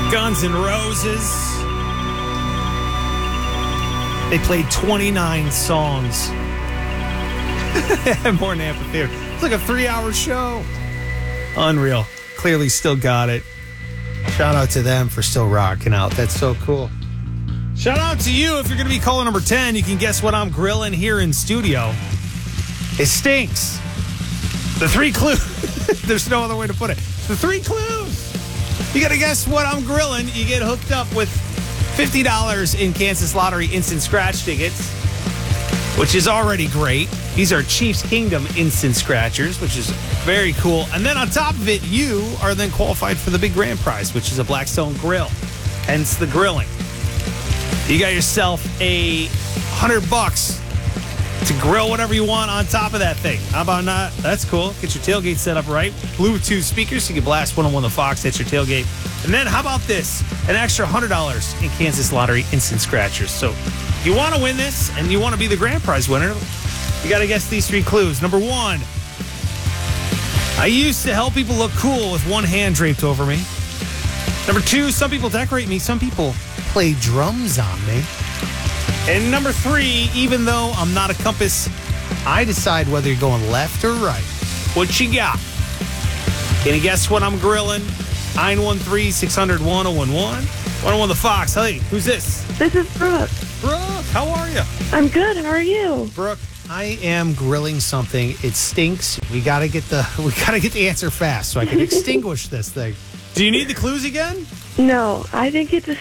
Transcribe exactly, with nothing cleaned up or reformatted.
Guns N' Roses. They played twenty-nine songs. More than amphitheater. It's like a three-hour show. Unreal. Clearly still got it. Shout out to them for still rocking out. That's so cool. Shout out to you if you're going to be calling number ten. You can guess what I'm grilling here in studio. It stinks. The three clues. There's no other way to put it. The three clues. You got to guess what I'm grilling. You get hooked up with fifty dollars in Kansas Lottery instant scratch tickets, which is already great. These are Chiefs Kingdom instant scratchers, which is very cool. And then on top of it, you are then qualified for the big grand prize, which is a Blackstone grill, hence the grilling. You got yourself a hundred bucks to grill whatever you want on top of that thing. How about not? That's cool. Get your tailgate set up right. Bluetooth speakers so you can blast one oh one The Fox at your tailgate. And then how about this? An extra one hundred dollars in Kansas Lottery instant scratchers. So if you want to win this and you want to be the grand prize winner, you got to guess these three clues. Number one, I used to help people look cool with one hand draped over me. Number two, some people decorate me. Some people play drums on me. And number three, even though I'm not a compass, I decide whether you're going left or right. What you got? Can you guess what I'm grilling? nine one three, six hundred, one oh one one. one oh one The Fox. Hey, who's this? This is Brooke. Brooke, how are you? I'm good. How are you? Brooke, I am grilling something. It stinks. We gotta get the we gotta get the answer fast so I can extinguish this thing. Do you need the clues again? No, I think it just